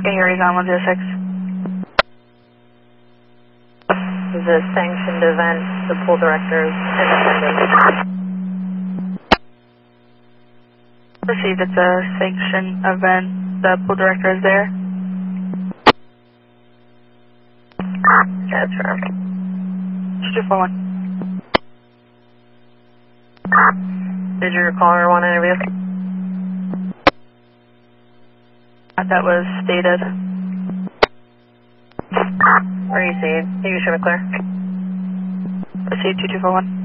Getting your recon 106. This is a sanctioned event. The pool directors in attendance. Received, it's a sanctioned event. The pool director is there. Transfer. 241. Did your caller want to interview? That was stated. Received. You should be clear. Received 2241.